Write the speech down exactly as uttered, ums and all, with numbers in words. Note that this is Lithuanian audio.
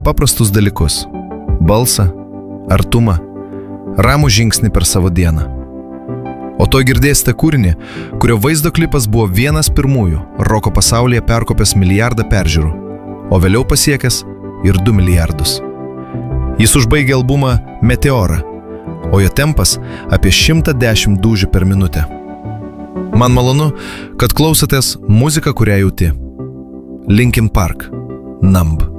paprastus dalykus – balsą, artumą, ramų žingsnį per savo dieną. O to girdėsite kūrinį, kurio vaizdo klipas buvo vienas pirmųjų roko pasaulyje perkopęs milijardą peržiūrų, o vėliau pasiekęs ir du milijardus. Jis užbaigė albumą Meteorą, o jo tempas apie šimtą dešimt dūžių per minutę. Man malonu, kad klausotės muziką, kurią jauti. Linkin Park, Numb.